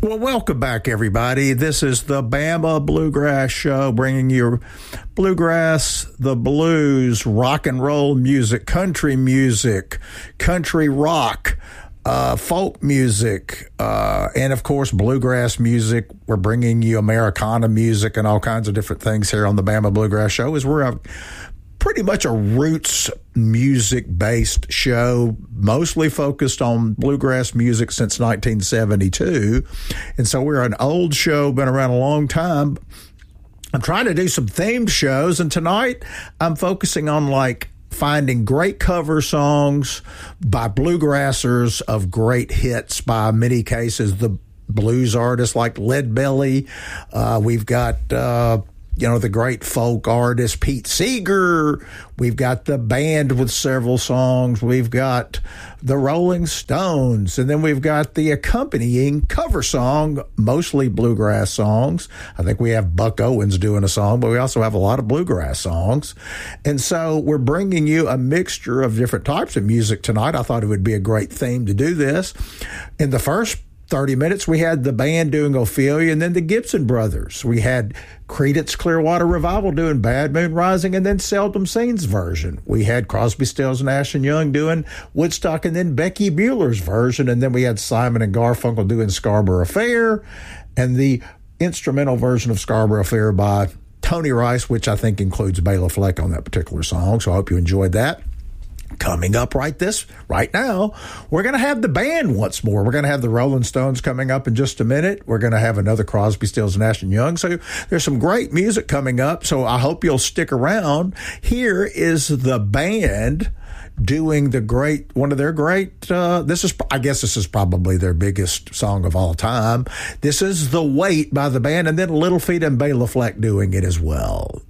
Well, welcome back, everybody. This is the Bama Bluegrass Show, bringing you bluegrass, the blues, rock and roll music, country rock, folk music, and, of course, bluegrass music. We're bringing you Americana music and all kinds of different things here on the Bama Bluegrass Show, as we're pretty much a roots music-based show, mostly focused on bluegrass music since 1972. And so we're an old show, been around a long time. I'm trying to do some themed shows, and tonight I'm focusing on, finding great cover songs by bluegrassers of great hits, by many cases the blues artists like Lead Belly. We've got the great folk artist Pete Seeger. We've got the band with several songs. We've got the Rolling Stones. And then we've got the accompanying cover song, mostly bluegrass songs. I think we have Buck Owens doing a song, but we also have a lot of bluegrass songs. And so we're bringing you a mixture of different types of music tonight. I thought it would be a great theme to do this. In the first 30 minutes, we had the band doing Ophelia, and then the Gibson Brothers. We had Creedence Clearwater Revival doing Bad Moon Rising, and then Seldom Seen's version. We had Crosby, Stills, Nash & Young doing Woodstock, and then Becky Buller's version, and then we had Simon and Garfunkel doing Scarborough Fair, and the instrumental version of Scarborough Fair by Tony Rice, which I think includes Bela Fleck on that particular song, so I hope you enjoyed that. Coming up right now, we're going to have the band once more. We're going to have the Rolling Stones coming up in just a minute. We're going to have another Crosby, Stills, Nash & Young. So there's some great music coming up, so I hope you'll stick around. Here is the band doing one of their great, this is probably their biggest song of all time. This is The Weight by the band, and then Little Feat and Bela Fleck doing it as well.